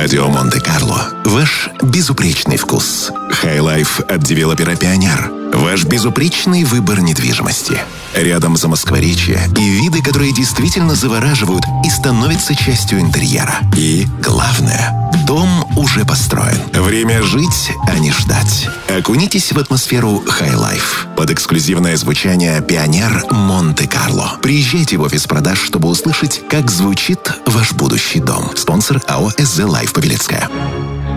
Радио Монте-Карло – ваш безупречный вкус. Хай-лайф от девелопера «Пионер» – ваш безупречный выбор недвижимости. Рядом Замоскворечье и виды, которые действительно завораживают и становятся частью интерьера. И главное – дом уже построен. Время жить, а не ждать. Окунитесь в атмосферу хай-лайф под эксклюзивное звучание «Пионер Монте-Карло». Приезжайте в офис продаж, чтобы услышать, как звучит ваш будущий дом. Спонсор АО «СЗ Лайф» Павелецкая.